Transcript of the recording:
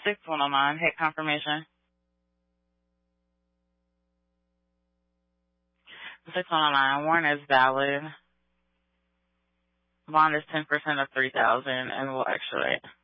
6109, hit confirmation. 6109, warrant is valid. Bond is 10% of 3000 and will extradite.